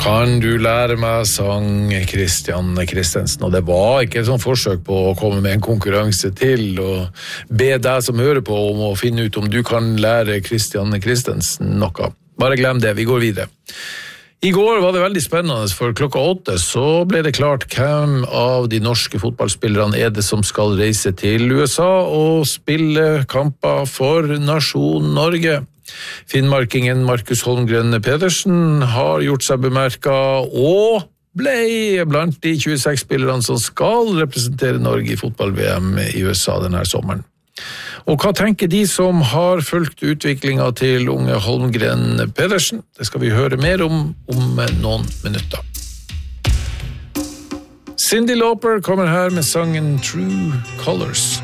Kan du lære meg sang, Kristian Kristensen? Og det var ikke et sånt forsøk på å komme med en konkurranse til og be deg som hører på om å finne ut om du kan lære Kristian Kristensen noe. Bare glem det, vi går videre. I går var det veldig spennende, for 8:00 så ble det klart hvem av de norske fotballspillerne er det som skal reise til USA og spille kamper for nasjon Norge. Finnmarkingen Markus Holmgren Pedersen har gjort seg bemerket og ble blant de 26 spillerne som skal representere Norge i fotball-VM i USA denne sommeren. Og hva tenker de som har fulgt utviklingen til unge Holmgren Pedersen? Det skal vi høre mer om noen minutter. Cyndi Lauper kommer her med sangen True Colors.